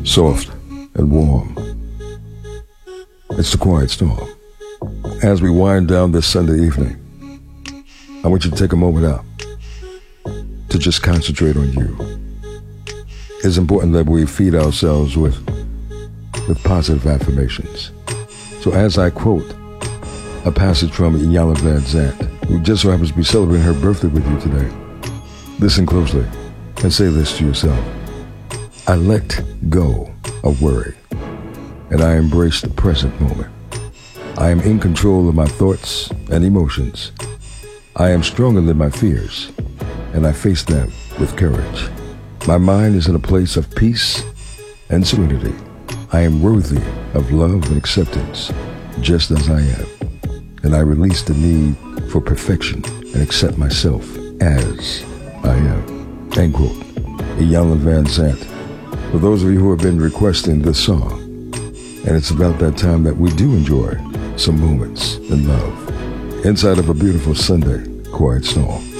soft and warm. It's the Quiet Storm. As we wind down this Sunday evening, I want you to take a moment out to just concentrate on you. It's important that we feed ourselves with positive affirmations. So as I quote a passage from Iyanla Vanzant, who just so happens to be celebrating her birthday with you today, listen closely and say this to yourself. I let go of worry, and I embrace the present moment. I am in control of my thoughts and emotions. I am stronger than my fears, and I face them with courage. My mind is in a place of peace and serenity. I am worthy of love and acceptance, just as I am, and I release the need for perfection and accept myself as I am. End quote. Iyanla Vanzant. For those of you who have been requesting this song, and it's about that time that we do enjoy some moments in love inside of a beautiful Sunday Quiet Storm.